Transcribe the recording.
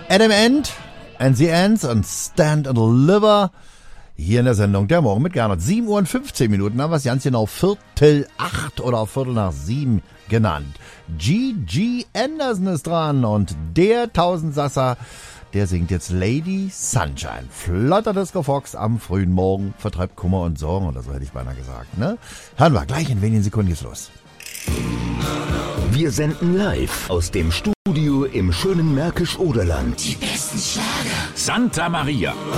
Adam Ant and the Ants und Stand and Deliver. Hier in der Sendung Der Morgen mit Gernot. 7 Uhr und 15 Minuten haben wir es ganz genau 7:45 oder 7:15 genannt. G.G. Anderson ist dran und der Tausendsasser, der singt jetzt Lady Sunshine. Flotter Disco Fox am frühen Morgen, vertreibt Kummer und Sorgen oder so hätte ich beinahe gesagt. Ne? Hören wir gleich in wenigen Sekunden geht's los. Wir senden live aus dem Studio im schönen Märkisch-Oderland. Die besten Schlager. Santa Maria.